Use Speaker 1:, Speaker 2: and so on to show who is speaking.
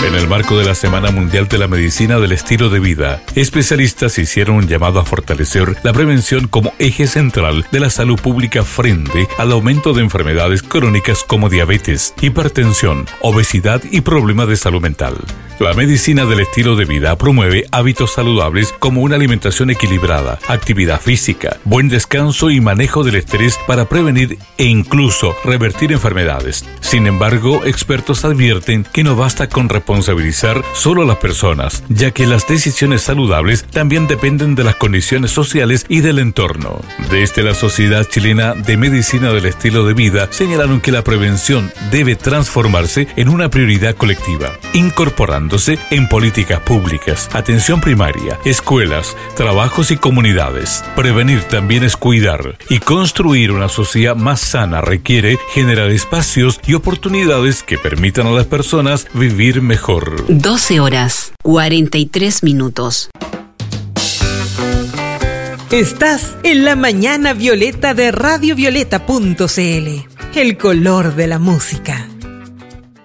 Speaker 1: En el marco de la Semana Mundial de la Medicina del Estilo de Vida, especialistas hicieron un llamado a fortalecer la prevención como eje central de la salud pública frente al aumento de enfermedades crónicas como diabetes, hipertensión, obesidad y problemas de salud mental. La medicina del estilo de vida promueve hábitos saludables como una alimentación equilibrada, actividad física, buen descanso y manejo del estrés para prevenir e incluso revertir enfermedades. Sin embargo, expertos advierten que no basta con responsabilizar solo a las personas, ya que las decisiones saludables también dependen de las condiciones sociales y del entorno. Desde la Sociedad Chilena de Medicina del Estilo de Vida señalaron que la prevención debe transformarse en una prioridad colectiva, incorporándose en políticas públicas, atención primaria, escuelas, trabajos y comunidades. Prevenir también es cuidar, y construir una sociedad más sana requiere generar espacios y oportunidades que permitan a las personas vivir mejor.
Speaker 2: 12 horas, 43 minutos.
Speaker 3: Estás en la mañana violeta de radiovioleta.cl, el color de la música.